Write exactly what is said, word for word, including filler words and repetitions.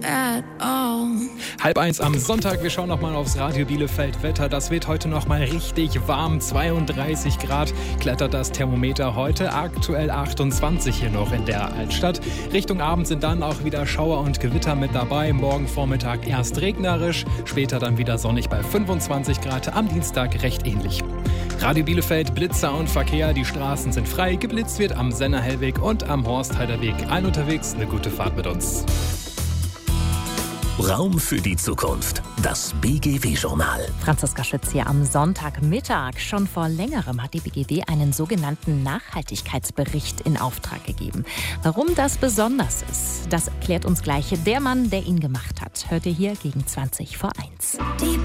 at all. Halb eins am Sonntag, wir schauen nochmal aufs Radio Bielefeld Wetter. Das wird heute nochmal richtig warm, zweiunddreißig Grad klettert das Thermometer heute, aktuell achtundzwanzig hier noch in der Altstadt. Richtung Abend sind dann auch wieder Schauer und Gewitter mit dabei, morgen Vormittag erst regnerisch, später dann wieder sonnig bei fünfundzwanzig Grad, am Dienstag recht ähnlich. Radio Bielefeld, Blitzer und Verkehr, die Straßen sind frei, geblitzt wird am Senner-Hellweg und am Horstheider Weg. Allen unterwegs, eine gute Fahrt mit uns. Raum für die Zukunft. Das B G W-Journal. Franziska Schütz hier am Sonntagmittag. Schon vor längerem hat die B G W einen sogenannten Nachhaltigkeitsbericht in Auftrag gegeben. Warum das besonders ist, das erklärt uns gleich der Mann, der ihn gemacht hat. Hört ihr hier gegen zwanzig vor eins. Die